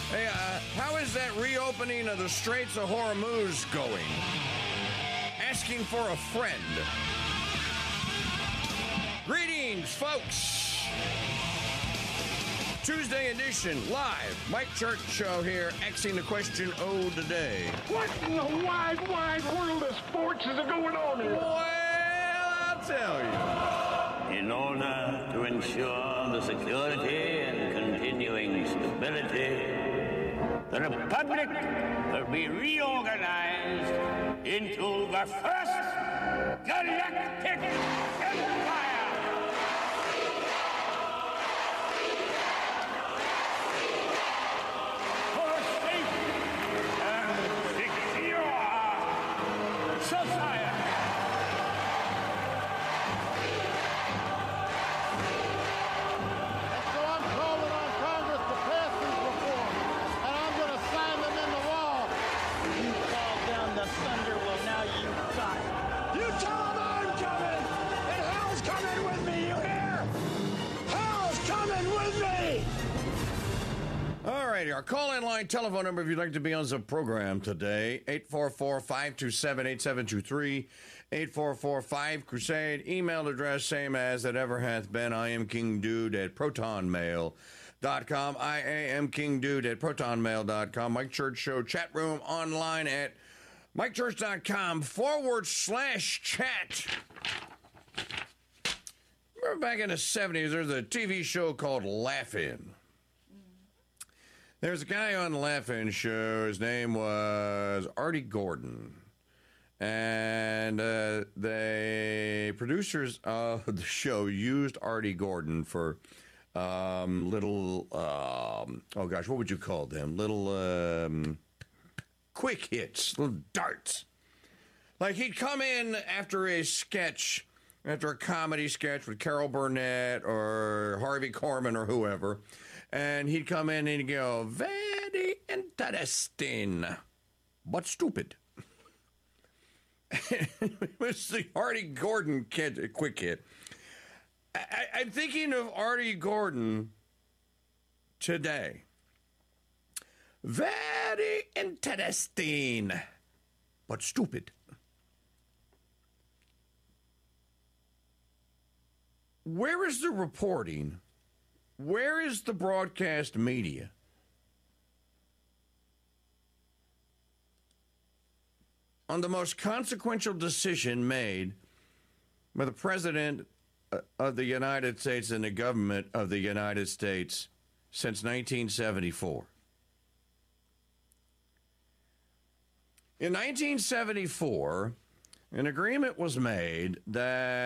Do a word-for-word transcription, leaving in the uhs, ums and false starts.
Hey, uh, how is that reopening of the Straits of Hormuz going? Asking for a friend. Greetings, folks. Tuesday edition, live. Mike Church Show here, asking the question of the day. What in the wide, wide world of sports is going on here? Well, I'll tell you. In order to ensure the security and continuing stability, the Republic will be reorganized into the First Galactic Empire. For a safe and secure society. So I'm calling on Congress to pass these reforms, and I'm going to sign them in the wall. You call down the thunder, well now you got it. You tell them I'm coming, and hell's coming with me, you hear? Hell's coming with me! All right, our call-in line telephone number if you'd like to be on the program today, eight four four, five two seven, eight seven two three, eight four four, five Crusade. Email address, same as it ever hath been. I am King Dude at protonmail dot com. I am King Dude at protonmail dot com. Mike Church Show chat room online at mikechurch.com forward slash chat. Remember back in the seventies, there was a T V show called Laugh-In. There's a guy on the Laugh-In show. His name was Artie Gordon. And uh, the producers of the show used Artie Gordon for um, little, um, oh gosh, what would you call them? Little um, quick hits, little darts. Like he'd come in after a sketch, after a comedy sketch with Carol Burnett or Harvey Korman or whoever, and he'd come in and he'd go, very interesting, but stupid. It was the Artie Gordon kid, quick hit. I, I'm thinking of Artie Gordon today. Very interesting, but stupid. Where is the reporting? Where is the broadcast media? On the most consequential decision made by the President of the United States and the government of the United States since nineteen seventy-four. In nineteen seventy-four, an agreement was made that